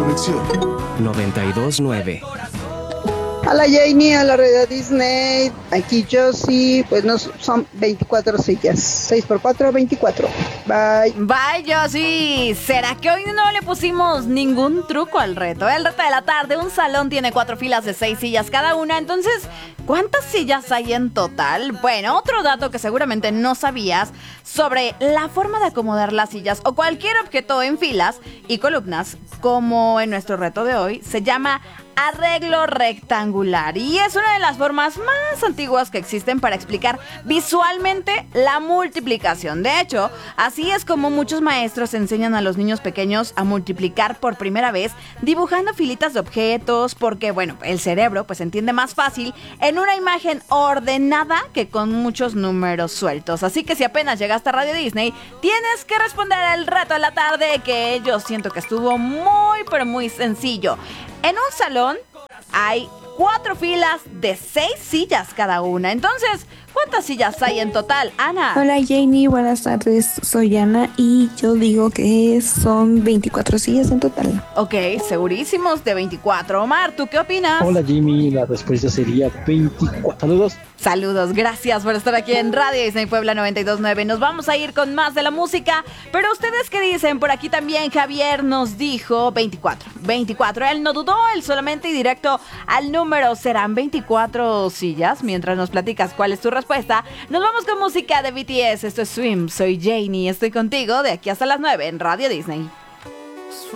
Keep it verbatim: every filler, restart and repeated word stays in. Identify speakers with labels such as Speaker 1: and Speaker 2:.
Speaker 1: conexión.
Speaker 2: noventa y dos nueve.
Speaker 3: A la Janie, a la red Disney, aquí Josie, pues no son veinticuatro sillas, seis por cuatro, veinticuatro. Bye.
Speaker 4: Bye, Josie. ¿Será que hoy no le pusimos ningún truco al reto? El reto de la tarde, un salón tiene cuatro filas de seis sillas cada una, entonces, ¿cuántas sillas hay en total? Bueno, otro dato que seguramente no sabías sobre la forma de acomodar las sillas o cualquier objeto en filas y columnas, como en nuestro reto de hoy, se llama arreglo rectangular y es una de las formas más antiguas que existen para explicar visualmente la multiplicación. De hecho, así es como muchos maestros enseñan a los niños pequeños a multiplicar por primera vez dibujando filitas de objetos, porque bueno, el cerebro pues entiende más fácil en una imagen ordenada que con muchos números sueltos. Así que si apenas llegaste a Radio Disney, tienes que responder el reto de la tarde, que yo siento que estuvo muy pero muy sencillo. En un salón hay cuatro filas de seis sillas cada una. Entonces, ¿cuántas sillas hay en total, Ana?
Speaker 5: Hola Janie, buenas tardes, soy Ana y yo digo que son veinticuatro sillas en total.
Speaker 4: Ok, segurísimos de veinticuatro. Omar, ¿tú qué opinas?
Speaker 6: Hola Jimmy, la respuesta sería veinticuatro. Saludos.
Speaker 4: Saludos, gracias por estar aquí en Radio Disney Puebla noventa y dos nueve. Nos vamos a ir con más de la música, pero ¿ustedes qué dicen? Por aquí también Javier nos dijo veinticuatro. veinticuatro, él no dudó, él solamente y directo al número. ¿Serán veinticuatro sillas? Mientras nos platicas cuál es tu respuesta, nos vamos con música de B T S. Esto es Swim, soy Janie, estoy contigo de aquí hasta las nueve en Radio Disney.